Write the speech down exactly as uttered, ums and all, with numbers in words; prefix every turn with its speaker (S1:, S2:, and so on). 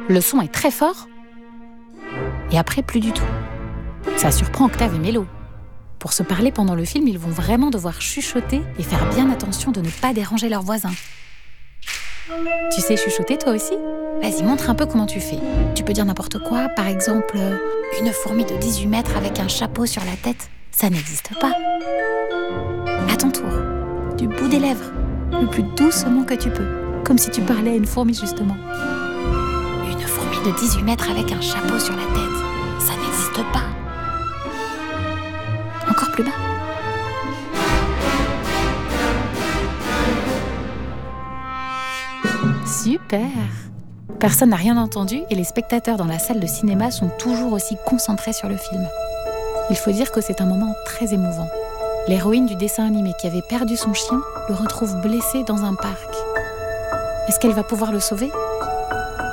S1: Le son est très fort, et après, plus du tout. Ça surprend Octave et Mélo. Pour se parler pendant le film, ils vont vraiment devoir chuchoter et faire bien attention de ne pas déranger leurs voisins. Tu sais chuchoter toi aussi ? Vas-y, montre un peu comment tu fais. Tu peux dire n'importe quoi, par exemple, euh, une fourmi de dix-huit mètres avec un chapeau sur la tête, ça n'existe pas. À ton tour, du bout des lèvres, le plus doucement que tu peux, comme si tu parlais à une fourmi justement. Une fourmi de dix-huit mètres avec un chapeau sur la tête, ça n'existe pas. Encore plus bas. Super! Personne n'a rien entendu et les spectateurs dans la salle de cinéma sont toujours aussi concentrés sur le film. Il faut dire que c'est un moment très émouvant. L'héroïne du dessin animé qui avait perdu son chien le retrouve blessé dans un parc. Est-ce qu'elle va pouvoir le sauver ?